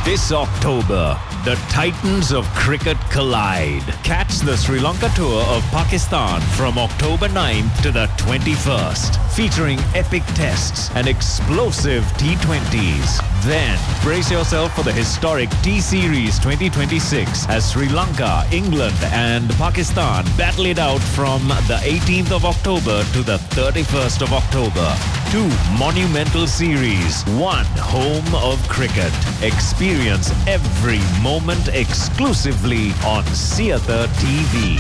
This October, the Titans of cricket collide. Catch the Sri Lanka tour of Pakistan from October 9th to the 21st, featuring epic tests and explosive T20s. Then, brace yourself for the historic T-Series 2026 as Sri Lanka, England and Pakistan battle it out from the 18th of October to the 31st of October. Two monumental series, one home of cricket. Experience every moment exclusively on Siatha TV.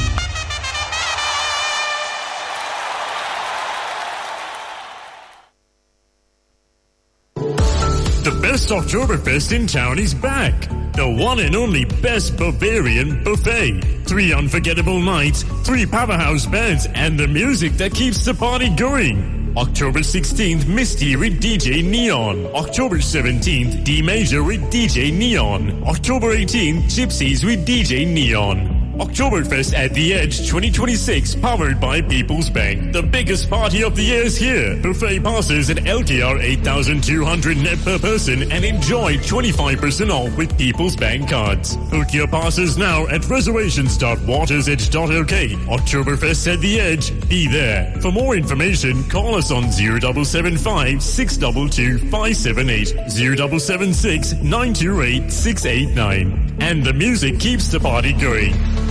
The best Oktoberfest in town is back. The one and only Best Bavarian Buffet. 3 unforgettable nights, 3 powerhouse bands, and the music that keeps the party going. October 16th, Misty with DJ Neon. October 17th, D Major with DJ Neon. October 18th, Gypsies with DJ Neon. Oktoberfest at the Edge 2026, powered by People's Bank. The biggest party of the year is here. Buffet passes at LKR 8,200 net per person and enjoy 25% off with People's Bank cards. Book your passes now at reservations.watersedge.lk. Oktoberfest at the Edge. Be there. For more information, call us on 0775 622 578, 0776 928 689. And the music keeps the party going.